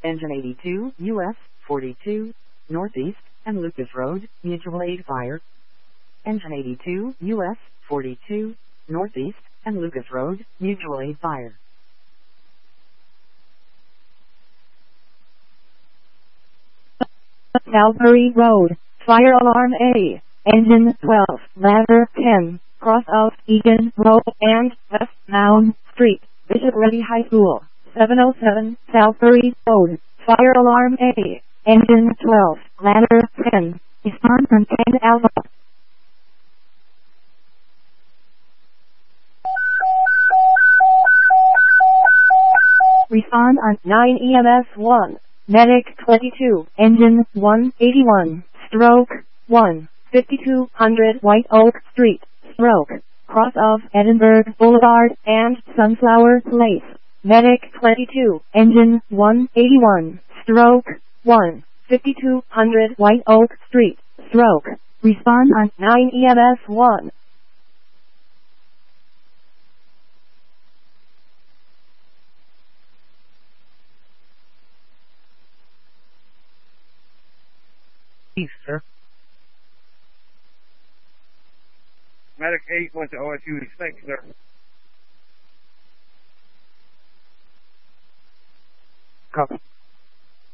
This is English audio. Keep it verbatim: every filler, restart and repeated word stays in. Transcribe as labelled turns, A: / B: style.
A: Engine eighty-two, U S forty-two, Northeast, and Lucas Road, mutual aid fire. Engine eighty-two, U S forty-two, Northeast, and Lucas Road, mutual aid fire.
B: Calvary Road, fire alarm A, engine twelve, ladder ten, cross of Egan Road and West Mound Street, Bishop Ready High School, seven oh seven, Calvary Road, fire alarm A, engine twelve, ladder ten, respond from ten Alpha. Respond on nine E M S one. Medic twenty-two, engine one eighty-one, stroke one, fifty-two hundred White Oak Street, stroke, cross of Edinburgh Boulevard and Sunflower Place. Medic twenty-two, engine one eighty-one, stroke one, fifty-two hundred White Oak Street, stroke, respond on nine E M S one.
C: East, sir. Medic eight went to O S U. Thanks, sir. Copy.